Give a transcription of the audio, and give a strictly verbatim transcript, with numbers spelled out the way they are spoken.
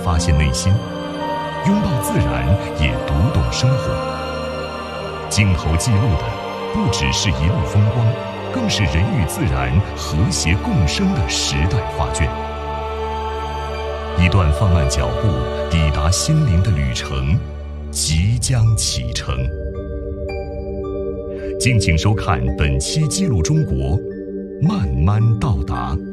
发现内心，拥抱自然，也读懂生活。镜头记录的不只是一路风光，更是人与自然和谐共生的时代画卷。一段放慢脚步抵达心灵的旅程即将启程。敬请收看本期《记录中国》，慢慢到达。